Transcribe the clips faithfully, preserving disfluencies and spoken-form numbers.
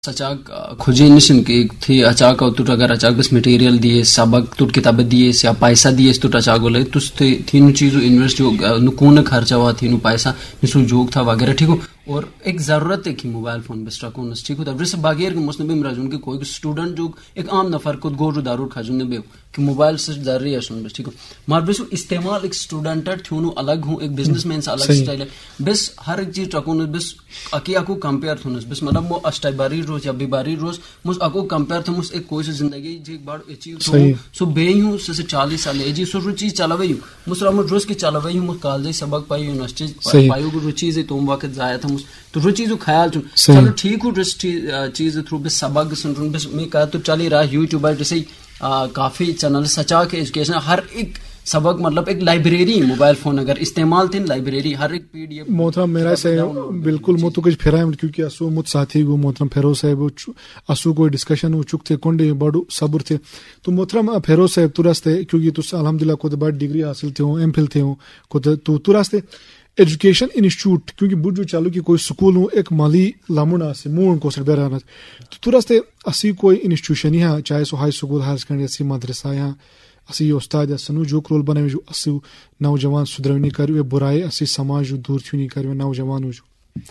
اچاک کھجے نشن کے تھی اچاک اور تو اگر اچاک بس مٹیریل دیے سبق تو کتاب دیے یا پیسہ دیے تو اچاک بولے تو تین چیزوں انویسٹ جو نکون خرچہ ہوا تھی پیسہ نسو جوگ تھا وغیرہ ٹھیک ہو اور ایک ضرورت ہے کہ موبائل فون بس رکھوں ٹھیک ہو تب سے باغیر کے مسلم مراجون کے کوئی اسٹوڈنٹ جو ایک عام نفر کو گور دارور کھاجون نے بے کہ موبائل سے ضروری ہے سن بس ٹھیک ہو مار بس استعمال ایک اسٹوڈنٹ تھونو الگ ہوں ایک بزنس مین سے الگ اسٹائل ہے بس ہر ایک چیز رکھوں بس اکی اکو کمپیئر تھونس بس مطلب وہ اسٹائی باری روز یا بیماری روز مس اکو کمپیئر تھا مس ایک کوئی سے زندگی جی بڑ اچیو تو سو بے ہوں سے چالیس سال ہے جی سو رو چیز چلاوی ہوں مس رام روز کی چلاوی ہوں مس کالج سبق پائی یونیورسٹی پایو رو چیز ہے تو وقت ضائع تھا مس تو رو چیز خیال چون چلو ٹھیک ہو رس چیز تھرو بس سبق سن بس میں کہا تو چلی رہا یوٹیوب پر جیسے کافی چینل سچا کے ایجوکیشن ہر ایک سبق مطلب ایک لائبریری موبائل فون اگر استعمال تھی لائبریری ہر ایک پی ڈی ایف محترم میرا سے بالکل مت کچھ پھیرا کیونکہ اسو مت ساتھی گو محترم پھیرو صاحب اسو کوئی ڈسکشن ہو چک تھے کنڈے بڑو صبر تھے تو محترم پھیرو صاحب ترستے کیونکہ تو الحمدللہ کو بڑی ڈگری حاصل تھے ہوں ایم فل تھے ہوں کو تو ترستے ایجوکیشن انسٹیٹیوٹ کیونکہ بجو چالو کہ کوئی سکول ہوں ایک مالی لامنا سے مون کو سر بیرانا تو ترستے اسی کوئی انسٹیٹیوشن یہاں چاہے so high school higher secondary اسی مدرسہ یہاں اسی استاد سنو جو رول بنائے جو اسو نوجوان سدھرونی کرو برائے اسی سماج جو دور تھونی کرو نوجوان جو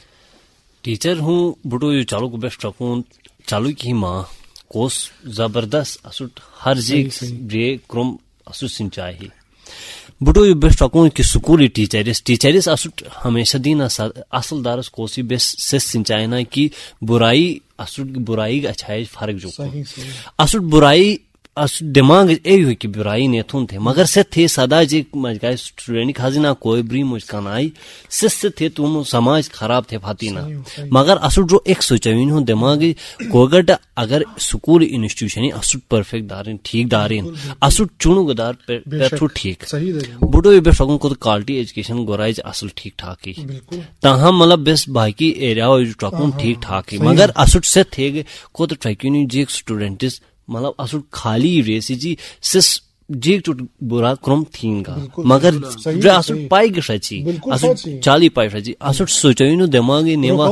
ٹیچر ہوں بڑو جو چالو کو بیسٹ رکھوں چالو کی ماں کوس زبردست اسٹ ہر جی بے کرم اسو سنچائی ہی بڑو یہ بیسٹ رکھوں کہ سکولی ٹیچرس ٹیچرس اسٹ ہمیشہ دین اصل دارس کوسی بیس سس سنچائی نا کہ برائی اسٹ برائی اچھائی فرق جو اسٹ برائی دماغ اے ہوئی کہ برائی نیتھون تھے مگر سے تھے سدا جی مجھے اسٹوڈنٹ خزینہ کوئی بری مجھ کنائی سے سے تھے تم سماج خراب تھے فاتینہ مگر اسٹ جو ایک سوچوین ہوں دماغ کوگٹ اگر سکول انسٹیٹیوشن اسٹ پرفیکٹ دارین ٹھیک دارین اسٹ چونو گدار پیٹھو ٹھیک بڑو یہ بیس رکھوں کو کوالٹی ایجوکیشن گورائج اصل ٹھیک ٹھاک ہی تاہم مطلب بیس باقی ایریا رکھوں ٹھیک ٹھاک ہی مگر اسٹ سے تھے گے کو تو ٹریکیونی جی اسٹوڈنٹس مطلب اصل خالی ریسی جی سس جی چوٹ برا کرم تھین گا مگر جو اصل پائی گا سچی اصل چالی پائی سچی اصل سوچوی نو دماغی نیوا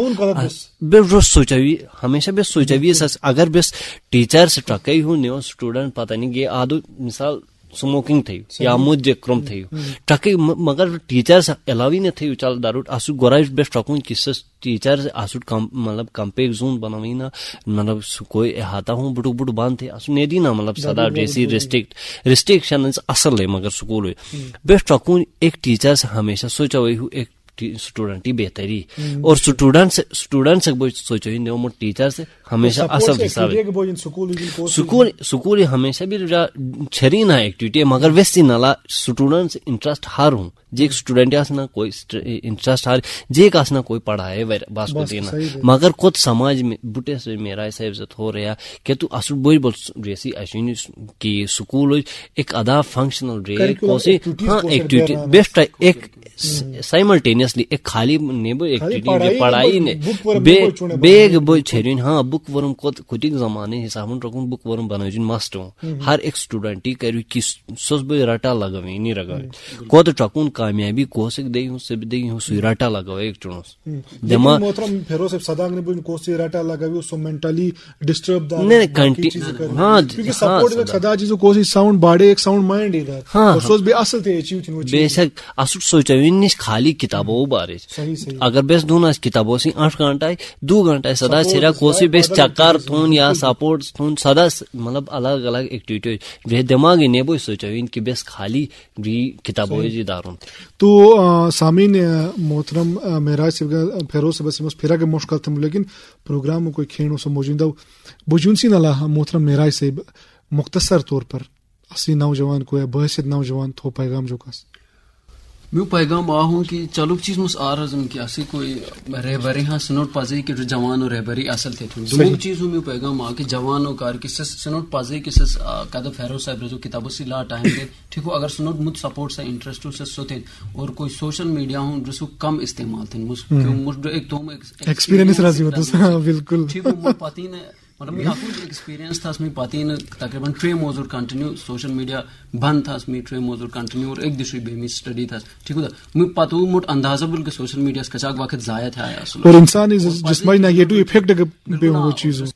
بے روز سوچوی ہمیشہ بے سوچوی اگر بس ٹیچر سے ٹرکئی ہوں نیو اسٹوڈنٹ پتہ نہیں گے آدھو مثال سموکنگ تھیو یا مجھے کرم تھیو ٹرکی مگر ٹیچر سے علاوی نے تھیو چل داروٹ اسو گورائش بیسٹ رکھوں کس ٹیچر سے اسو کم مطلب کمپیک زون بنوی نا مطلب کوئی احاطہ ہوں بڑو بڑو باندھ تھے اسو نیدی نا مطلب سدا جیسی ریسٹرکٹ ریسٹرکشن اصل ہے مگر سکول ہوئے بیسٹ رکھوں ایک ٹیچر سے ہمیشہ سوچا ہوئی ہوں ایک اسٹوڈنٹ ہی بہتری اور اسٹوڈنٹ سے اسٹوڈنٹ سے سوچو ہی نہیں ٹیچر سے ہمیشہ اصل حساب ہے سکول سکول ہمیشہ بھی چھری نہ ایکٹیویٹی مگر ویسی نالا اسٹوڈنٹ سے انٹرسٹ ہار ہوں جی ایک اسٹوڈنٹ آسنا کوئی انٹرسٹ ہار جی ایک آسنا کوئی پڑھائے باس کو دینا مگر خود سماج میں بٹے سے میرا صاحب عزت ہو رہا کہ تو اصل بوئی بول ریسی اشینی کی سکول ایک ادا فنکشنل رے کوسی ہاں ایکٹیویٹی بیسٹ ایک سائملٹینیسلی ایک خالی نیبو ایکٹیویٹی پڑھائی نے بیگ بوئی چھرین ہاں بک ورم کتک زمانے حساب رکھوں بک ورم بنوجن مست ہوں ہر ایک اسٹوڈنٹ ہی کرو کہ سوس بوئی رٹا لگوی نہیں لگوی کوت ٹکون کامیابی کوسک دے ہوں سب دے ہوں سوئی رٹا لگوی ایک چونس دماغ محترم پھیرو سے صداق نے بوئی کوسی رٹا لگوی سو مینٹلی ڈسٹرب دار نہیں کنٹینیو ہاں کیونکہ سپورٹ ایک صدا چیزوں کوسی ساؤنڈ باڑے ایک ساؤنڈ مائنڈ ہی دار ہاں سوس بے اصل تھے اچیو تھے بے شک اصل سوچوین نش خالی کتابوں بارے اگر بیس دونوں کتابوں سے آٹھ گھنٹہ دو گھنٹہ سدا سیرا کوسی بیس چکر تھون یا سپورٹس تھون سدا مطلب الگ الگ ایکٹیویٹی دماغی نیبو سوچوین کہ بیس خالی بھی کتابوں جی دارون تو سامعین محترم معراج سے پھیرو سے بس پھیرا کے مشکل تھم لیکن پروگرام کوئی کھیڑوں سے موجودہ بجون سی نہ محترم معراج سے مختصر طور پر اسی نوجوان کو یا بحثیت نوجوان تھو پیغام جو کس میں پیغام آ ہوں کہ چلو چیز مس آ رہا کہ اسی کوئی رہبری ہاں سنوٹ پازے کہ جوان و رہبری اصل تھے دو چیز ہوں میں پیغام آ کہ جوان و کار کہ سنوٹ پازے کہ سس کدو فیرو صاحب رضو کتابوں سے لا ٹائم دے ٹھیک ہو اگر سنوٹ مجھ سپورٹ سے انٹرسٹ ہو سس سوتے اور کوئی سوشل میڈیا ہوں جس کو کم استعمال تھے مجھ ایک تو ایکسپیرینس راضی ہوتا ہے بالکل ٹھیک ہو مجھ پاتی نے مطلب میں آپ کو ایکسپیرینس تھا اس میں پاتی نا تقریباً ٹرے موزور کنٹینیو سوشل میڈیا بند تھا اس میں ٹرے موزور کنٹینیو اور ایک دوسری بے میں اسٹڈی تھا ٹھیک ہوتا میں پتہ وہ موٹ اندازہ بلکہ سوشل میڈیا اس کچاک وقت ضائع تھا اور انسان جسمائی نیگیٹو افیکٹ پہ وہ چیزوں